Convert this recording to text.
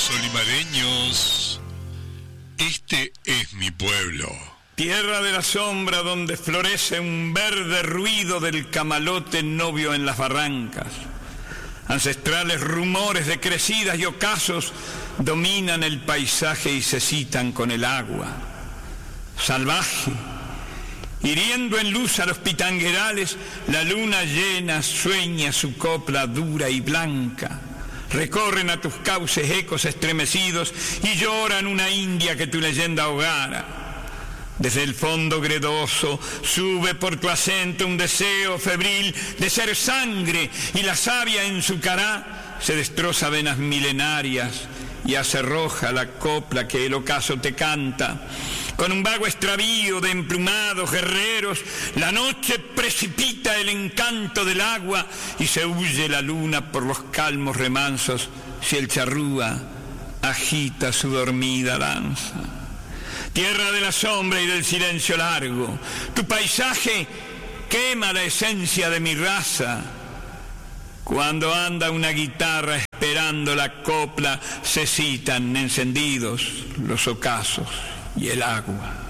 Olimareños, este es mi pueblo. Tierra de la sombra donde florece un verde ruido del camalote novio en las barrancas. Ancestrales rumores de crecidas y ocasos dominan el paisaje y se citan con el agua. Salvaje, hiriendo en luz a los pitanguerales, la luna llena sueña su copla dura y blanca. Recorren a tus cauces ecos estremecidos y lloran una india que tu leyenda ahogara. Desde el fondo gredoso sube por tu acento un deseo febril de ser sangre, y la savia en su cará se destroza venas milenarias y hace roja la copla que el ocaso te canta. Con un vago extravío de emplumados guerreros, la noche precipita el encanto del agua y se huye la luna por los calmos remansos si el charrúa agita su dormida danza. Tierra de la sombra y del silencio largo, tu paisaje quema la esencia de mi raza. Cuando anda una guitarra esperando la copla, se citan encendidos los ocasos y el agua.